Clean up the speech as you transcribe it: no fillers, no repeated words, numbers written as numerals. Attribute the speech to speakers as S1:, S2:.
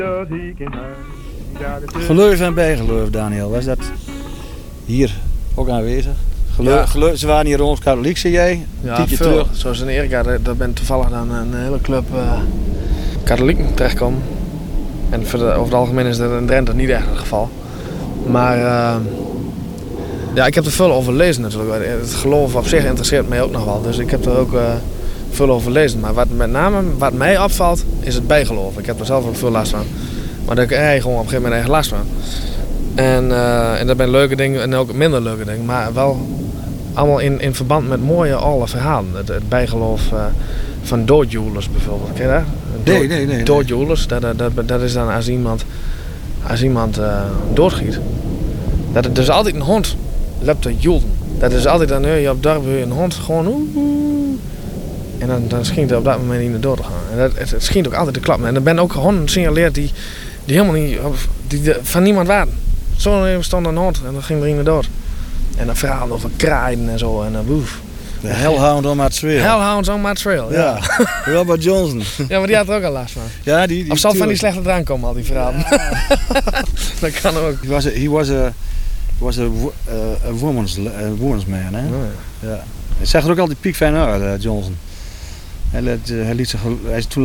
S1: Geloof en bijgeloof, Daniel, was dat hier ook aanwezig? Ze waren hier rond katholiek, zei jij?
S2: Ja,
S1: Tientje
S2: veel.
S1: terug.
S2: Zoals in Erika, daar ben toevallig dan een hele club katholieken terechtkomen. En over het algemeen is dat in Drenthe niet echt het geval. Maar ja, ik heb er veel over gelezen natuurlijk. Het geloof op zich interesseert mij ook nog wel. Dus ik heb er ook veel over gelezen. Maar wat mij opvalt, is het bijgeloof. Ik heb er zelf ook veel last van. Maar daar heb ik gewoon op een gegeven moment echt last van. En dat zijn leuke dingen en ook minder leuke dingen. Maar wel allemaal in verband met mooie oude verhalen. Het bijgeloof van doodjoelers bijvoorbeeld. Ken je dat?
S1: Nee.
S2: Doodjoelers, dat is dan als iemand doodgiet. Dat is altijd een hond loopt te joelen. Dat is altijd dan je op het dorp een hond gewoon en dan schijnt het op dat moment niet naar dood te gaan. En het schijnt ook altijd te klappen. En er zijn ook honden signaleerd die helemaal niet die van niemand waren. Zo even stond een hond en dan ging er iemand dood. En dan verhalen over kraaien en zo en woef.
S1: De Hellhound on my trail.
S2: Hellhounds on my trail, ja.
S1: Robert Johnson.
S2: Ja, maar die had er ook al last van.
S1: Ja, die
S2: Of zal van die slechte drank komen, al die verhalen. Ja. Dat kan ook.
S1: He was a woman's man, hè?
S2: Oh,
S1: ja. Hij zag er ook altijd piekfijn uit, Johnson. Hij is toen